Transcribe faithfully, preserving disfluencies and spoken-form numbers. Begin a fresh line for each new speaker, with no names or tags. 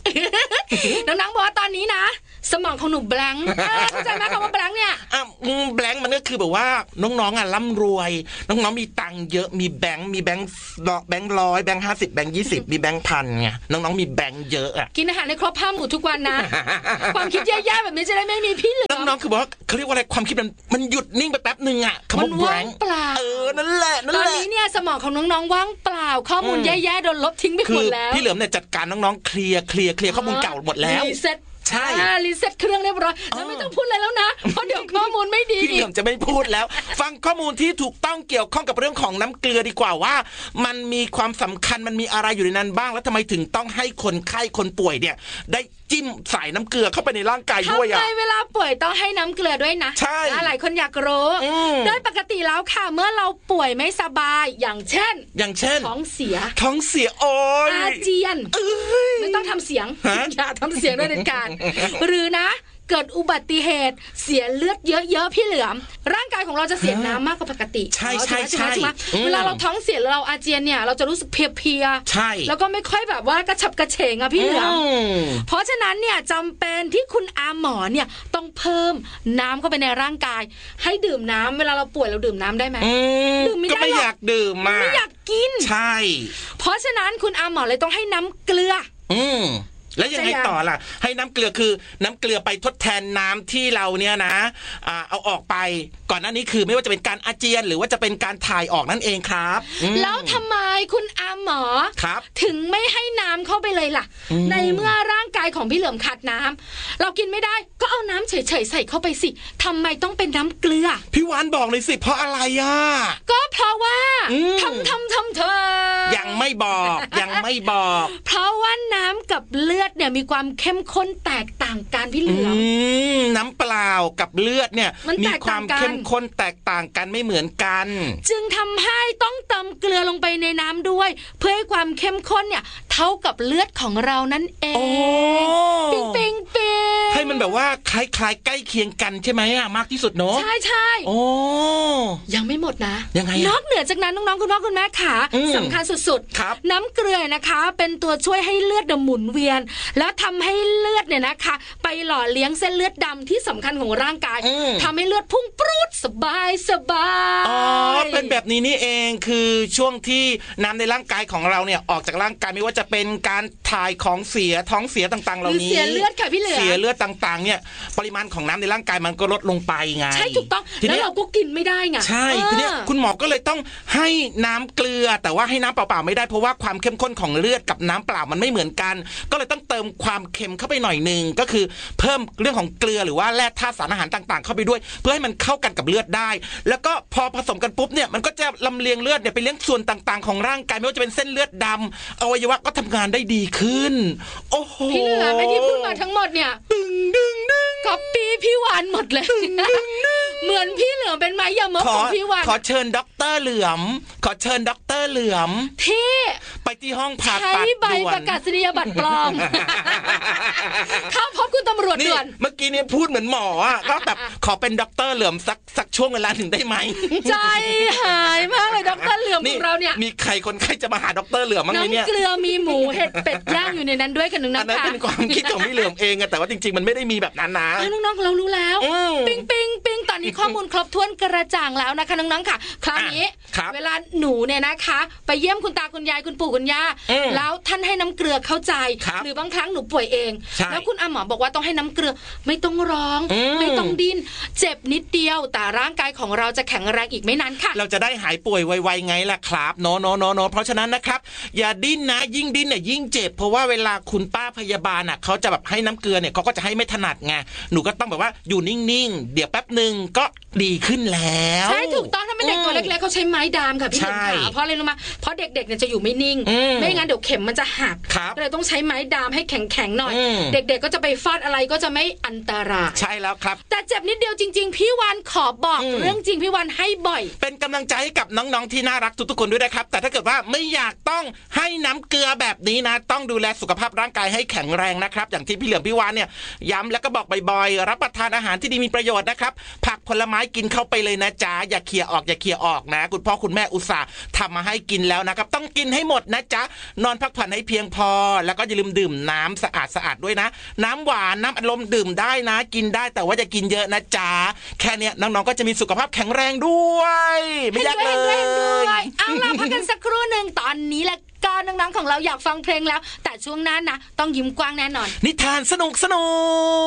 น้องๆบอกว่าตอนนี้นะสมองของหนูแบงค์เข้าใจไหมคำว่าแบงค์เนี่ย
อ่ะแบงค์มันก็คือแบบว่าน้องๆอ่ะร่ำรวยน้องๆมีตังค์เยอะมีแบงค์มีแบงค์แบงค์ร้อยแบงค์ห้าสิบแบงค์ยี่สิบมีแบงค์พันไงน้องๆมีแบงค์เยอะอ่ะ
กินอาหารในครบห้าหมู่ทุกวันนะ ความคิดแย่ๆแบบนี้จะได้ไม่มีพี่เหลือ
น้องๆคือบอกว่าเขาเรียกว่าอะไรความคิดมันมันหยุดนิ่งไปแป๊บนึงอ่ะคำว่าแบงค์เออนั่นแหละนั่นแหละ
ตอนนี้เนี่ยสมองของน้องๆว่างเปล่าข้อมูลแย่ๆโดนลบทิ้งไปหมดแล้ว
พี่เหลือมเนี่ยจัดการน้องๆเคลียร์เคลียร์เคลียร์ข้อมูลเก่าหมดแล้ว
รีเซ็ตใช่รีเซ็ตเครื่องเรียบร้อยแล้วไม่ต้องพูดอะไรแล้วนะเพราะเดี๋ยวข้อมูลไม่ดี
พี่เหลือมจะไม่พูดแล้วฟังข้อมูลที่ถูกต้องเกี่ยวข้องกับเรื่องของน้ำเกลือดีกว่าว่ามันมีความสำคัญมันมีอะไรอยู่ในนั้นบ้างแล้วทำไมถึงต้องให้คนไข้คนป่วยเนี่ยได้จิ้มใส่น้ำเกลือเข้าไปในร่างกายด้วยอ่ะ
ทำไมเวลาป่วยต้องให้น้ำเกลือด้วยนะ
ใช่
หลายคนอยากรู้โดยปกติแล้วค่ะเมื่อเราป่วยไม่สบายอย่างเช่น
อย่างเช่น
ท้องเสีย
ท้องเสียโอย
อาเจียนไม่ต้องทำเสียงอย่าทำเสียงด้วยเด็ดขาดหรือนะเกิดอุบัติเหตุเสียเลือดเยอะๆพี่เหลือมร่างกายของเราจะเสียน้ำมากกว่าปกติ
ใช่ใช่ใช่
เวลาเราท้องเสียเราอาเจียนเนี่ยเราจะรู้สึกเพลีย
ๆใช่
แล้วก็ไม่ค่อยแบบว่ากระฉับกระเฉงอะพี่เหลือมเพราะฉะนั้นเนี่ยจำเป็นที่คุณอาหมอเนี่ยต้องเพิ่มน้ำเข้าไปในร่างกายให้ดื่มน้ำเวลาเราป่วยเราดื่มน้ำได้ไหม
ดื่มไม่ได้ก็ไม่อยากดื่มมา
ไม่อยากกิน
ใช่
เพราะฉะนั้นคุณอาหมอเลยต้องให้น้ำเกลือ
อืมแล้วยังไงต่อล่ะให้น้ำเกลือคือน้ำเกลือไปทดแทนน้ำที่เราเนี่ยนะอ่าเอาออกไปก่อนหน้านี้คือไม่ว่าจะเป็นการอาเจียนหรือว่าจะเป็นการถ่ายออกนั่นเองครับ
แล้วทำไมคุณอาหมอ
ครับ
ถึงไม่ให้น้ำเข้าไปเลยล่ะในเมื่อร่างกายของพี่เหลือมขาดน้ำเรากินไม่ได้ก็เอาน้ำเฉยๆใส่เข้าไปสิทำไมต้องเป็นน้ำเกลือ
พี่วานบอกเลยสิเพราะอะไรอ่ะ
ก็เพราะว่าทำทำทำเธอ
ยังไม่บอกยังไม่บอก
เพราะว่าน้ำกับเลือดเนี่ยมีความเข้มข้นแตกต่างกันพี่เหลือม
น้ำเปล่ากับเลือดเนี่ยมีความเข้มข้นแตกต่างกันไม่เหมือนกัน
จึงทำให้ต้องเติมเกลือลงไปในน้ำด้วยเพื่อให้ความเข้มข้นเนี่ยเท่ากับเลือดของเรานั่นเองปิ๊งปิ๊งปิ๊ง
ให้มันแบบว่าคล้ายๆใกล้เคียงกันใช่ไหมอ่ะมากที่สุดเนาะ
ใช่ใช่
โอ้
ยังไม่หมดนะ
ยังไง
นอกเหนือจากนั้นน้องๆคุณพ่อคุณแม่ขาสำคัญสุดๆน้ำเกลือนะคะเป็นตัวช่วยให้เลือดหมุนเวียนแล้วทำให้เลือดเนี่ยนะคะไปหล่อเลี้ยงเส้นเลือดดำที่สำคัญของร่างกายทำให้เลือดพุ่งปรูดสบายสบาย
อ๋อเป็นแบบนี้นี่เองคือช่วงที่น้ำในร่างกายของเราเนี่ยออกจากร่างกายไม่ว่าจะเป็นการถ่ายของเสียท้องเสียต่างๆเหล่านี้
เสียเลือดค่ะพี่เหลือ
เสียเลือดต่างๆเนี่ยปริมาณของน้ำในร่างกายมันก็ลดลงไปไง
ใช่ถูกต้องแล้วเราก็กินไม่ได้ไง
ใช่ทีนี้คุณหมอก็เลยต้องให้น้ำเกลือแต่ว่าให้น้ำเปล่าๆไม่ได้เพราะว่าความเข้มข้นของเลือดกับน้ำเปล่ามันไม่เหมือนกันก็เลยต้องเติมความเค็มเข้าไปหน่อยนึงก็คือเพิ่มเรื่องของเกลือหรือว่าแร่ธาตุสารอาหารต่างๆเข้าไปด้วยเพื่อให้มันเข้ากันกับเลือดได้แล้วก็พอผสมกันปุ๊บเนี่ยมันก็จะลำเลียงเลือดเนี่ยไปเลี้ยงส่วนต่างๆของร่างกายไม่ว่าจะเป็นเส้นเลือดดำอวัยวะก็ทำงานได้ดีขึ้นโอ้โห
พี่เหลือไม่ที่พูดมาทั้งหมดเนี่ย
ดึงดึงดึง
ก๊อปปี้พี่วานหมดเลยเหมือนพี่เหลือเป็นไม้ยมกของพี่วาน
ขอเชิญด็อกเตอร์เหลือมขอเชิญด็อกเตอร์เหลือม
ที่
ไปที่ห้องผ่าตัด
ใช้ใบประกาศนียบัตรปลอมเข้าพบคุณตำรวจด่วน
เมื่อกี้เนี่ยพูดเหมือนหมออ่ะก็แบบขอเป็นด็อกเตอร์เหลือมสักสักช่วงเวลาถึงได้ไหม
ใจหายมากเลยด็อกเตอร์เหลือมของเราเนี่ย
มีใครคนใครจะมาหาด็อกเตอร์เหลือมมั้งเนี่ย
น้ำเกลือมีหมูเห็ดเป็ดย่างอยู่ในนั้นด้วยกันนึงนะคะ
อันนั้นเป็นความคิดของพี่เหลือมเองอะแต่ว่าจริงๆมันไม่ได้มีแบบนั้นนะ
น้องๆเรารู้แล้วปิ๊งปิ๊งปิ๊งตอนนี้ข้อมูลครบถ้วนกระจ่างแล้วนะคะน้องๆค่ะคราวนี้เวลาหนูเนี่ยนะคะไปเยี่ยมคุณตาคุณยายคุณปู่คุณย่าแล้วท่านให้น้ำเกลือเข้าใจหรือบางครั้งหนูป่วยเองแล้วคุณอาหมอบอกว่าต้องให้น้ำเกลือไม่ต้องร้องไม่ต้องดิ้นเจ็บนิดเดียวแต่ร่างกายของเราจะแข็งแรงอีกไม่นานค่ะ
เราจะได้หายป่วยไวๆไงล่ะครับเนาะเนาะเนาะเนาะเพราะฉะนั้นนะครับอย่าดิ้นนะยิ่งดิ้นเนี่ยยิ่งเจ็บเพราะว่าเวลาคุณป้าพยาบาลอ่ะเขาจะแบบให้น้ำเกลือเนี่ยเขาก็จะให้ไม่ถนัดไงหนูก็ต้องแบบว่าอยู่นิ่งๆเดี๋ยวแป๊บนึงก็ดีขึ้นแล้ว
ใช่ถูกต้องถ้าเป็นเด็กตัวเล็กๆเขาใช้ไม้ดามค่ะพี่หนุ่มขาเพราะอะไรรู้มั้ยเพราะเด็กๆเนี่ยจะอยู่ไม่นิ่งไม่งั้นเดี๋ยวเข็มมันจะหักก็เลยต้องใช้ไม้ดามให้แข็งๆหน่อยเด็กๆก็จะไปฟาดอะไรก็จะไม่อันตราย
ใช่แล้วครับ
แต่เจ็บนิดเดียวจริงๆพี่วานขอบอกเรื่องจริงพี่วานให้บ่อย
เป็นกำลังใจให้กับน้องๆที่น่ารักทุกๆคนด้วยนะครับแต่ถ้าเกิดว่าไม่อยากต้องให้น้ำเกลือแบบนี้นะต้องดูแลสุขภาพร่างกายให้แข็งแรงนะครับอย่างที่พี่เหลือมพี่วานเนี่ยย้ำแล้วก็บอกบ่อยๆรับประทานอาหารที่ดีมีประโยชน์นะครับผักผลไม้ม้กินเข้าไปเลยนะจ๊ะอย่าเคี่ยออกอย่าเคี่ยออกนะคุณพ่อคุณแม่อุตส่าห์ทำมาให้กินแล้วนะครับต้องกินให้หมดนะจ๊ะนอนพักผ่อนให้เพียงพอแล้วก็อย่าลืมดื่มน้ำสะอาดสะอาดด้วยนะน้ำหวานน้ำอัดลมดื่มได้นะกินได้แต่ว่าอย่ากินเยอะนะจ๊ะแค่เนี้ยน้องๆก็จะมีสุขภาพแข็งแรงด้วยไม่ยากเลย
เอาล่ะพักกันสักครู่หนึ่งตอนนี้แหละก็น้องๆของเราอยากฟังเพลงแล้วแต่ช่วงนั้นนะต้องยิ้มกว้างแน่นอน
นิทานสนุกสนุก